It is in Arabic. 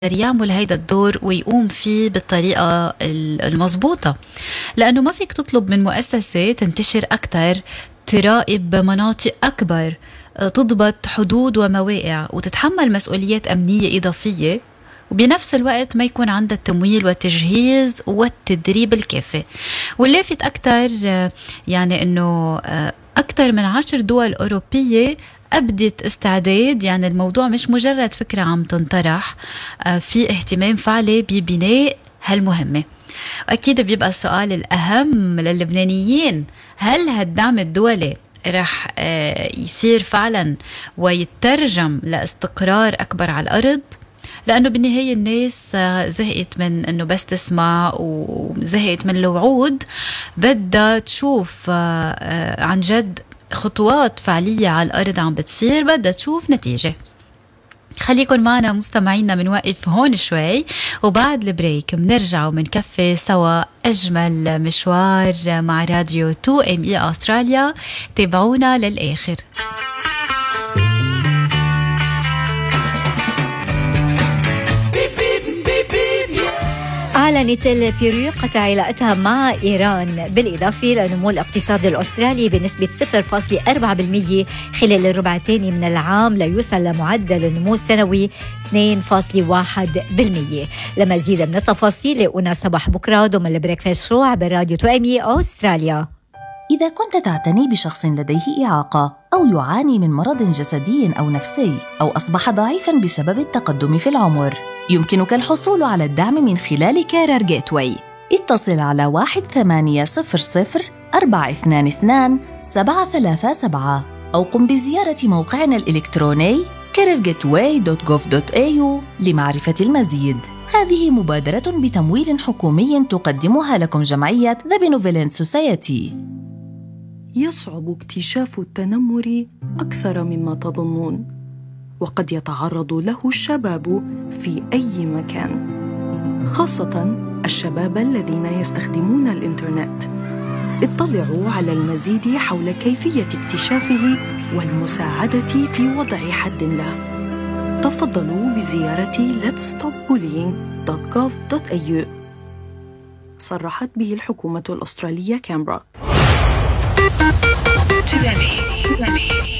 يعمل هيدا الدور ويقوم فيه بالطريقة المضبوطة، لأنه ما فيك تطلب من مؤسسة تنتشر أكتر، تراقب مناطق أكبر، تضبط حدود ومواقع وتتحمل مسؤوليات أمنية إضافية، وبنفس الوقت ما يكون عندها التمويل والتجهيز والتدريب الكافي. واللافت أكتر يعني أنه أكتر من 10 دول أوروبية أبدت استعداد، يعني الموضوع مش مجرد فكرة عم تنطرح، في اهتمام فعلي ببناء هالمهمة. أكيد بيبقى السؤال الأهم للبنانيين، هل هالدعم الدولي رح يصير فعلا ويترجم لاستقرار أكبر على الأرض؟ لأنه بالنهاية الناس زهقت من أنه بس تسمع، وزهقت من الوعود، بدها تشوف عن جد خطوات فعلية على الأرض عم بتصير، بدها تشوف نتيجة. خليكن معنا مستمعينا، منوقف هون شوي وبعد البريك منرجع ومنكفي سوا أجمل مشوار مع راديو 2ME أستراليا. تابعونا للآخر. أعلنت البيرو قطع علاقتها مع إيران، بالإضافة لنمو الاقتصاد الأسترالي بنسبة 0.4% خلال الربع الثاني من العام، ليوصل لمعدل النمو السنوي 2.1%. لمزيد من التفاصيل لقونا صباح بكرة ضمن البريكفاست شو عبر راديو 2ME أستراليا. إذا كنت تعتني بشخص لديه إعاقة أو يعاني من مرض جسدي أو نفسي أو أصبح ضعيفاً بسبب التقدم في العمر، يمكنك الحصول على الدعم من خلال كارير جيتواي. اتصل على 1-800-422-737 أو قم بزيارة موقعنا الإلكتروني careergateway.gov.au لمعرفة المزيد. هذه مبادرة بتمويل حكومي تقدمها لكم جمعية The Benevolent Society. يصعب اكتشاف التنمر أكثر مما تظنون، وقد يتعرض له الشباب في أي مكان، خاصة الشباب الذين يستخدمون الإنترنت. اطلعوا على المزيد حول كيفية اكتشافه والمساعدة في وضع حد له. تفضلوا بزيارة letsstopbullying.gov.au. صرحت به الحكومة الأسترالية كامبرا.